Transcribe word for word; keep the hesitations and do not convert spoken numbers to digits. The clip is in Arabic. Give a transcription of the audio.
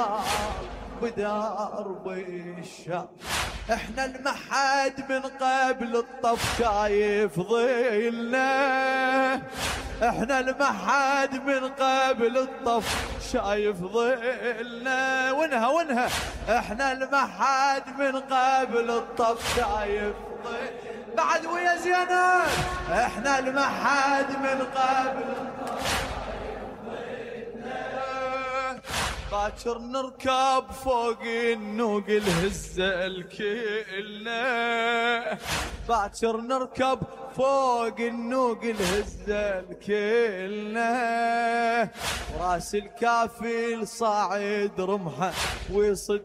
بدرب الشام. احنا المحد من قبل الطف شايف ظلنا، احنا المحد من قبل الطف شايف ظلنا. ونها ونها احنا المحد من قبل الطف شايف ظلنا. بعد ويا زينب احنا المحد من قبل الطف شايف ظلنا. باكر نركب فوق النوق الهزة الكلنا، باكر نركب فوق النوق الهزة الكلنا. وراس الكافل صاعد رمحه ويصد